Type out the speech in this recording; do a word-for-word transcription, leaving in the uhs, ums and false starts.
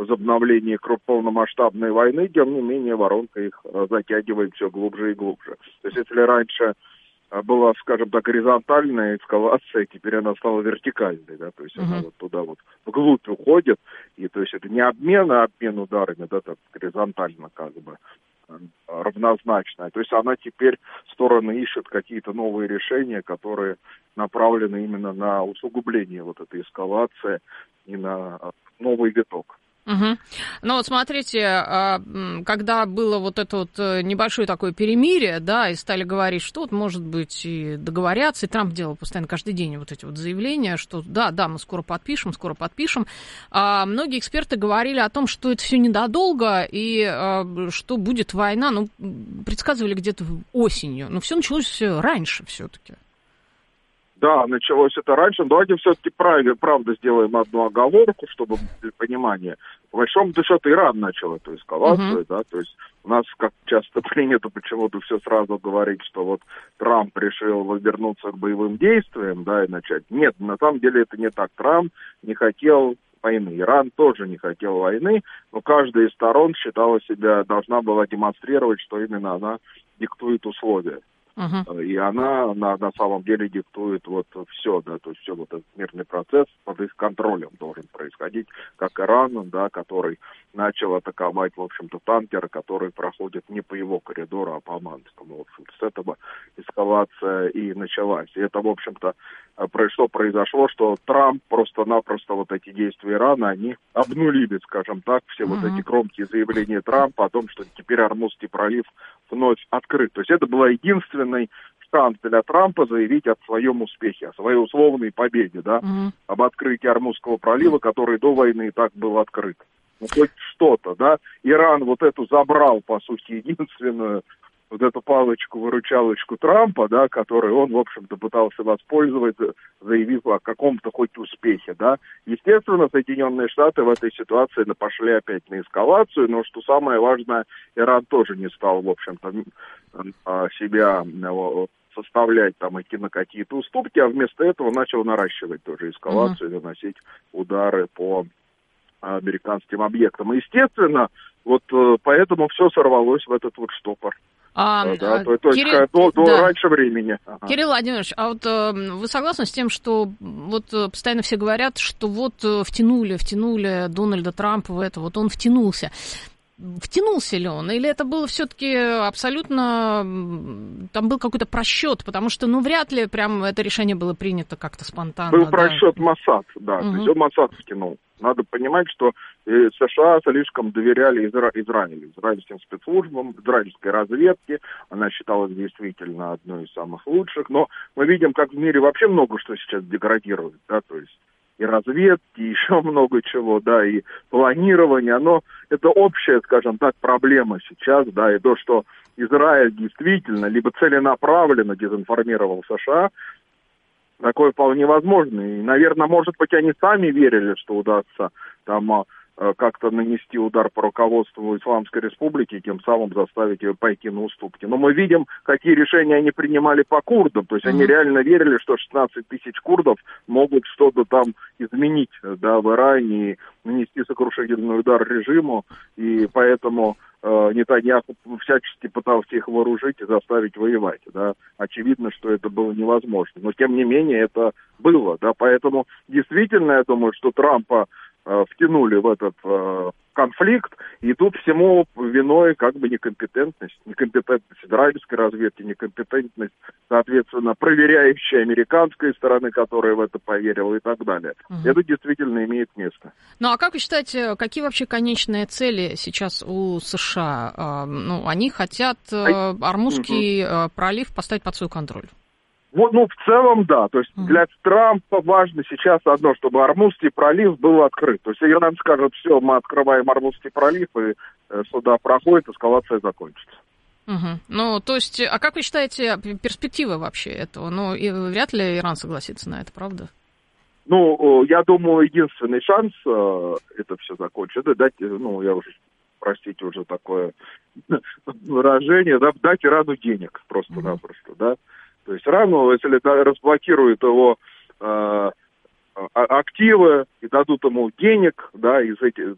возобновлении полномасштабной войны, тем не менее воронка их затягивает все глубже и глубже. То есть если раньше была, скажем так, горизонтальная эскалация, теперь она стала вертикальной, да, то есть uh-huh. она вот туда вот вглубь уходит, и то есть это не обмен, а обмен ударами, да, так горизонтально как бы равнозначная. То есть она теперь, стороны ищут какие-то новые решения, которые направлены именно на усугубление вот этой эскалации и на новый виток. Угу. Ну вот смотрите, когда было вот это вот небольшое такое перемирие, да, и стали говорить, что вот, может быть, и договорятся, и Трамп делал постоянно каждый день вот эти вот заявления, что да, да, мы скоро подпишем, скоро подпишем. А многие эксперты говорили о том, что это все ненадолго, и а, что будет война, ну, предсказывали где-то осенью, но все началось раньше все-таки. Да, началось это раньше, но давайте все-таки правильно, правда сделаем одну оговорку, чтобы для понимания. По большому-то счету Иран начал эту эскалацию, uh-huh. да, то есть у нас, как часто принято почему-то все сразу говорить, что вот Трамп решил вернуться к боевым действиям, да, и начать. Нет, на самом деле это не так. Трамп не хотел войны, Иран тоже не хотел войны, но каждая из сторон считала себя, должна была демонстрировать, что именно она диктует условия. Uh-huh. И она на, на самом деле диктует вот все, да, то есть все вот этот мирный процесс под их контролем должен происходить, как Иран, да, который начал атаковать, в общем-то, танкеры, которые проходят не по его коридору, а по Оманскому. В общем-то, с этого эскалация и началась. И это, в общем-то, что произошло, что Трамп просто-напросто вот эти действия Ирана, они обнулили, скажем так, все uh-huh. вот эти громкие заявления Трампа о том, что теперь Ормузский пролив вновь открыт. То есть это была единственный шанс для Трампа заявить о своем успехе, о своей условной победе, да, uh-huh. об открытии Ормузского пролива, который до войны и так был открыт. Ну, хоть что-то, да. Иран вот эту забрал, по сути, единственную вот эту палочку-выручалочку Трампа, да, которой он, в общем-то, пытался воспользоваться, заявив о каком-то хоть успехе, да. Естественно, Соединенные Штаты в этой ситуации пошли опять на эскалацию, но, что самое важное, Иран тоже не стал, в общем-то, себя составлять, там, идти на какие-то уступки, а вместо этого начал наращивать тоже эскалацию, uh-huh. наносить удары по американским объектам. И, естественно, вот поэтому все сорвалось в этот вот штопор. А, да, то, то Кирилл, есть до, до да. раньше времени. Ага. Кирилл Владимирович, а вот э, вы согласны с тем, что вот постоянно все говорят, что вот втянули, втянули Дональда Трампа в это, вот он втянулся. Втянулся ли он? Или это было все-таки абсолютно... Там был какой-то просчет, потому что, ну, вряд ли прям это решение было принято как-то спонтанно. Был да? просчет Моссад, да. Угу. То есть он Моссад втянул. Надо понимать, что США слишком доверяли Изра... Израилю, израильским спецслужбам, израильской разведке. Она считалась действительно одной из самых лучших. Но мы видим, как в мире вообще много что сейчас деградирует, да, то есть и разведки, и еще много чего, да, и планирование, оно, это общая, скажем так, проблема сейчас, да, и то, что Израиль действительно либо целенаправленно дезинформировал США, такое вполне возможно. И, наверное, может быть, они сами верили, что удастся там как-то нанести удар по руководству Исламской Республики и тем самым заставить ее пойти на уступки. Но мы видим, какие решения они принимали по курдам. То есть uh-huh. они реально верили, что шестнадцать тысяч курдов могут что-то там изменить, да, в Иране и нанести сокрушительный удар режиму. И поэтому э, Нетаньяху всячески пытался их вооружить и заставить воевать. Да. Очевидно, что это было невозможно. Но тем не менее это было. Да. Поэтому действительно, я думаю, что Трампа втянули в этот э, конфликт, и тут всему виной как бы некомпетентность, некомпетентность израильской разведки, некомпетентность, соответственно, проверяющей американской стороны, которая в это поверила и так далее. Угу. Это действительно имеет место. Ну, а как вы считаете, какие вообще конечные цели сейчас у США? Э, ну, они хотят э, Ормузский угу. пролив поставить под свой контроль. Вот, ну, в целом, да. То есть mm-hmm. для Трампа важно сейчас одно, чтобы Ормузский пролив был открыт. То есть Иран скажет, все, мы открываем Ормузский пролив, и э, суда проходит, эскалация закончится. Mm-hmm. Ну, то есть, а как вы считаете перспективы вообще этого? Ну, и вряд ли Иран согласится на это, правда? Ну, я думаю, единственный шанс э, это все закончить, это дать, ну, я уже, простите, уже такое выражение, да, дать Ирану денег просто-напросто, mm-hmm. да. То есть Ирану, если разблокируют его э, активы и дадут ему денег, да, из этих,